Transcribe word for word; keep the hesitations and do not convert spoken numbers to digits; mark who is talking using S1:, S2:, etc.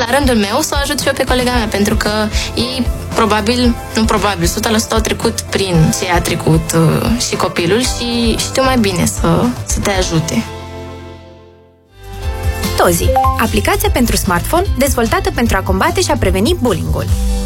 S1: la rândul meu să o ajut și eu pe colega mea, pentru că ei probabil, nu probabil, o sută la sută au trecut prin ce a trecut uh, și copilul și știu mai bine să, să te ajute.
S2: Tozi, aplicația pentru smartphone dezvoltată pentru a combate și a preveni bullying-ul.